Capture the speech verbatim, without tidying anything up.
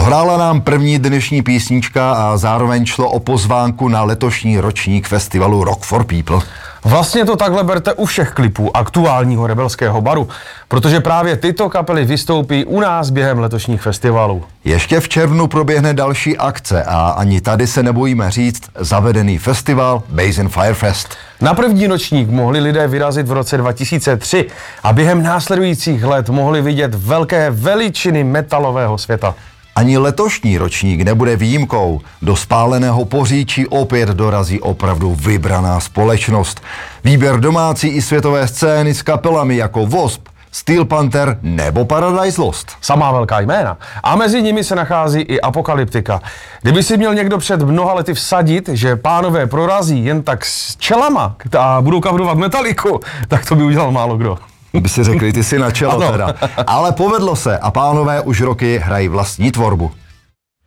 Dohrála nám první dnešní písnička a zároveň šlo o pozvánku na letošní ročník festivalu Rock for People. Vlastně to takhle berte u všech klipů aktuálního Rebelského baru, protože právě tyto kapely vystoupí u nás během letošních festivalů. Ještě v červnu proběhne další akce a ani tady se nebojíme říct zavedený festival Basin Firefest. Na první ročník mohli lidé vyrazit v roce dva tisíce tři a během následujících let mohli vidět velké veličiny metalového světa. Ani letošní ročník nebude výjimkou. Do spáleného Poříčí opět dorazí opravdu vybraná společnost. Výběr domácí i světové scény s kapelami jako Wasp, Steel Panther nebo Paradise Lost. Samá velká jména. A mezi nimi se nachází i Apokalyptika. Kdyby si měl někdo před mnoha lety vsadit, že pánové prorazí jen tak s čelama a budou coverovat Metalliku, tak to by udělal málo kdo. By si řekli, ty si na čelo teda. Ale povedlo se a pánové už roky hrají vlastní tvorbu.